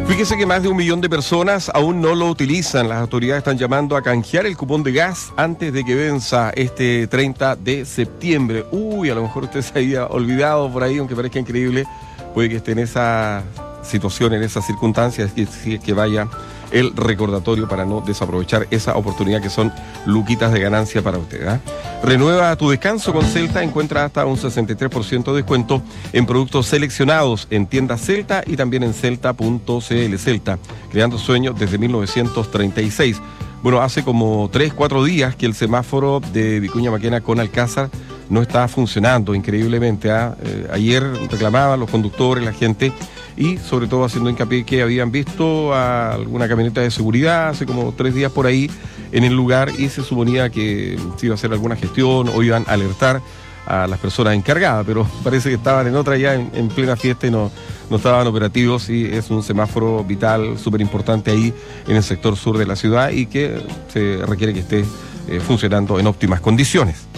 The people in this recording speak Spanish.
Fíjese que más de 1 millón de personas aún no lo utilizan. Las autoridades están llamando a canjear el cupón de gas antes de que venza este 30 de septiembre. Uy, a lo mejor usted se había olvidado por ahí, aunque parezca increíble. Puede que esté en esa situación, en esas circunstancias, y que vaya el recordatorio para no desaprovechar esa oportunidad que son luquitas de ganancia para usted, ¿eh? Renueva tu descanso con Celta, encuentra hasta un 63% de descuento en productos seleccionados en tiendas Celta y también en celta.cl. Celta, creando sueños desde 1936. Bueno, hace como 3-4 días que el semáforo de Vicuña Maquena con Alcázar no está funcionando increíblemente, ¿eh? Ayer reclamaban los conductores, la gente, y sobre todo haciendo hincapié que habían visto a alguna camioneta de seguridad hace como 3 días por ahí en el lugar y se suponía que se iba a hacer alguna gestión o iban a alertar a las personas encargadas, pero parece que estaban en otra ya en plena fiesta y no estaban operativos, y es un semáforo vital súper importante ahí en el sector sur de la ciudad y que se requiere que esté funcionando en óptimas condiciones.